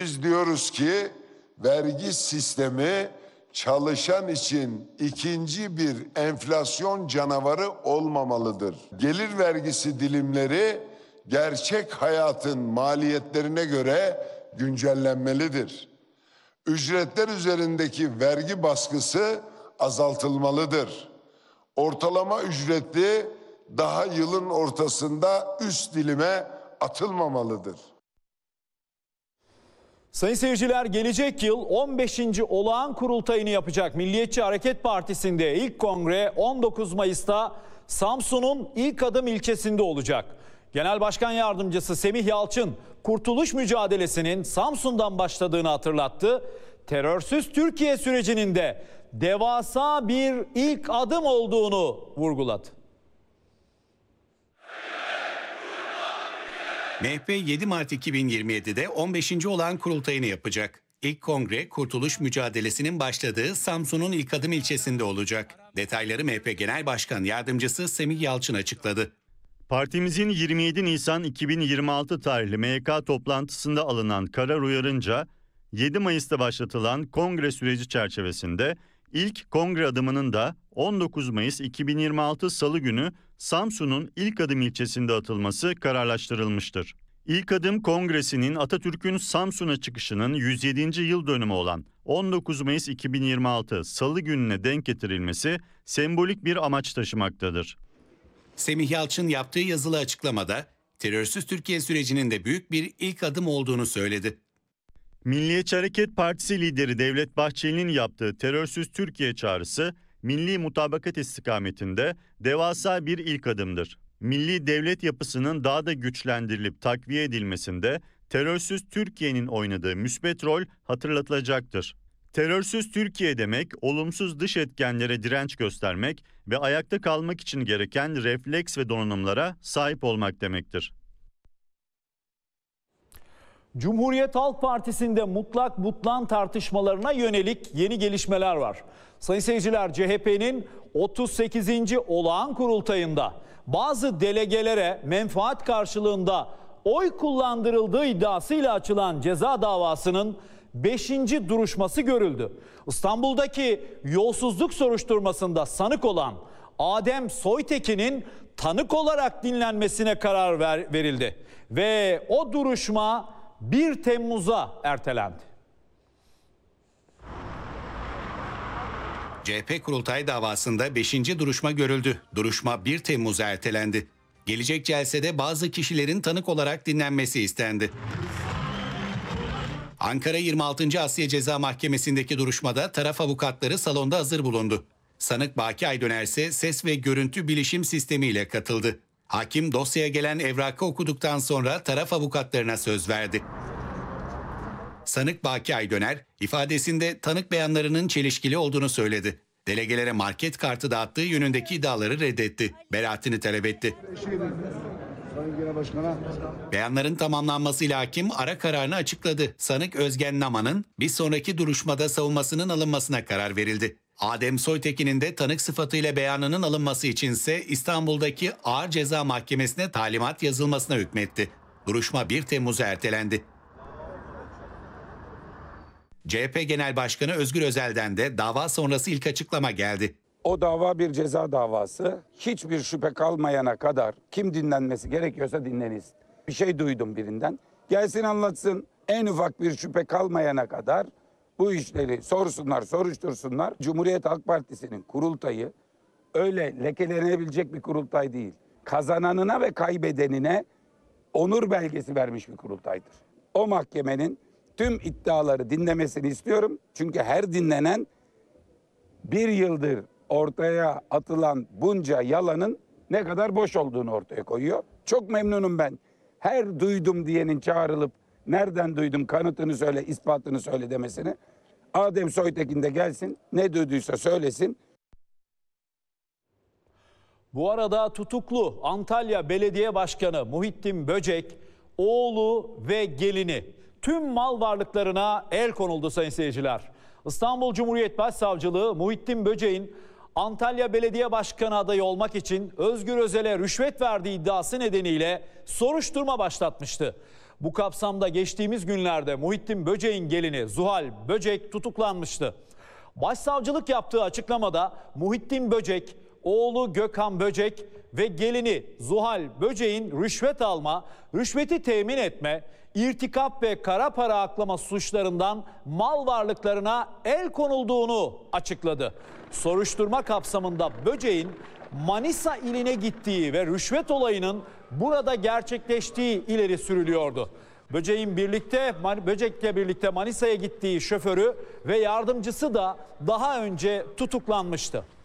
Biz diyoruz ki vergi sistemi çalışan için ikinci bir enflasyon canavarı olmamalıdır. Gelir vergisi dilimleri gerçek hayatın maliyetlerine göre güncellenmelidir. Ücretler üzerindeki vergi baskısı azaltılmalıdır. Ortalama ücretli daha yılın ortasında üst dilime atılmamalıdır. Sayın seyirciler, gelecek yıl 15. olağan kurultayını yapacak Milliyetçi Hareket Partisi'nde ilk kongre 19 Mayıs'ta Samsun'un İlk Adım ilçesinde olacak. Genel Başkan Yardımcısı Semih Yalçın, kurtuluş mücadelesinin Samsun'dan başladığını hatırlattı. Terörsüz Türkiye sürecinin de devasa bir ilk adım olduğunu vurguladı. MHP 7 Mart 2027'de 15. olağan kurultayını yapacak. İlk kongre kurtuluş mücadelesinin başladığı Samsun'un İlk Adım ilçesinde olacak. Detayları MHP Genel Başkan Yardımcısı Semih Yalçın açıkladı. Partimizin 27 Nisan 2026 tarihli MYK toplantısında alınan karar uyarınca 7 Mayıs'ta başlatılan kongre süreci çerçevesinde ilk kongre adımının da 19 Mayıs 2026 Salı günü Samsun'un İlk Adım ilçesinde atılması kararlaştırılmıştır. İlk Adım Kongresi'nin Atatürk'ün Samsun'a çıkışının 107. yıl dönümü olan 19 Mayıs 2026 Salı gününe denk getirilmesi sembolik bir amaç taşımaktadır. Semih Yalçın yaptığı yazılı açıklamada terörsüz Türkiye sürecinin de büyük bir ilk adım olduğunu söyledi. Milliyetçi Hareket Partisi lideri Devlet Bahçeli'nin yaptığı terörsüz Türkiye çağrısı milli mutabakat istikametinde devasa bir ilk adımdır. Milli devlet yapısının daha da güçlendirilip takviye edilmesinde terörsüz Türkiye'nin oynadığı müsbet rol hatırlatılacaktır. Terörsüz Türkiye demek, olumsuz dış etkenlere direnç göstermek ve ayakta kalmak için gereken refleks ve donanımlara sahip olmak demektir. Cumhuriyet Halk Partisi'nde mutlak butlan tartışmalarına yönelik yeni gelişmeler var. Sayın seyirciler, CHP'nin 38. olağan kurultayında bazı delegelere menfaat karşılığında oy kullandırıldığı iddiasıyla açılan ceza davasının 5. duruşması görüldü. İstanbul'daki yolsuzluk soruşturmasında sanık olan Adem Soytekin'in tanık olarak dinlenmesine karar verildi. Ve o duruşma 1 Temmuz'a ertelendi. CHP kurultay davasında 5. duruşma görüldü. Duruşma 1 Temmuz'a ertelendi. Gelecek celsede bazı kişilerin tanık olarak dinlenmesi istendi. Ankara 26. Asya Ceza Mahkemesi'ndeki duruşmada taraf avukatları salonda hazır bulundu. Sanık Baki Aydöner ise ses ve görüntü bilişim sistemiyle katıldı. Hakim dosyaya gelen evrakı okuduktan sonra taraf avukatlarına söz verdi. Sanık Baki Aydöner ifadesinde tanık beyanlarının çelişkili olduğunu söyledi. Delegelere market kartı dağıttığı yönündeki iddiaları reddetti. Beraatini talep etti. Beyanların tamamlanmasıyla hakim ara kararını açıkladı. Sanık Özgen Naman'ın bir sonraki duruşmada savunmasının alınmasına karar verildi. Adem Soytekin'in de tanık sıfatıyla beyanının alınması içinse İstanbul'daki Ağır Ceza Mahkemesi'ne talimat yazılmasına hükmetti. Duruşma 1 Temmuz'a ertelendi. CHP Genel Başkanı Özgür Özel'den de dava sonrası ilk açıklama geldi. O dava bir ceza davası. Hiçbir şüphe kalmayana kadar kim dinlenmesi gerekiyorsa dinlenilsin. Bir şey duydum birinden. Gelsin anlatsın. En ufak bir şüphe kalmayana kadar bu işleri sorsunlar, soruştursunlar. Cumhuriyet Halk Partisi'nin kurultayı öyle lekelenebilecek bir kurultay değil. Kazananına ve kaybedenine onur belgesi vermiş bir kurultaydır. O mahkemenin tüm iddiaları dinlemesini istiyorum. Çünkü her dinlenen bir yıldır ortaya atılan bunca yalanın ne kadar boş olduğunu ortaya koyuyor. Çok memnunum ben. Her duydum diyenin çağrılıp nereden duydum kanıtını söyle, ispatını söyle demesini. Adem Soytekin de gelsin, ne duyduysa söylesin. Bu arada tutuklu Antalya Belediye Başkanı Muhittin Böcek, oğlu ve gelini tüm mal varlıklarına el konuldu sayın seyirciler. İstanbul Cumhuriyet Başsavcılığı Muhittin Böcek'in Antalya Belediye Başkanı adayı olmak için Özgür Özel'e rüşvet verdiği iddiası nedeniyle soruşturma başlatmıştı. Bu kapsamda geçtiğimiz günlerde Muhittin Böcek'in gelini Zuhal Böcek tutuklanmıştı. Başsavcılık yaptığı açıklamada Muhittin Böcek, oğlu Gökhan Böcek ve gelini Zuhal Böcek'in rüşvet alma, rüşveti temin etme, irtikap ve kara para aklama suçlarından mal varlıklarına el konulduğunu açıkladı. Soruşturma kapsamında Böcek'in Manisa iline gittiği ve rüşvet olayının burada gerçekleştiği ileri sürülüyordu. Böcek'le birlikte Manisa'ya gittiği şoförü ve yardımcısı da daha önce tutuklanmıştı.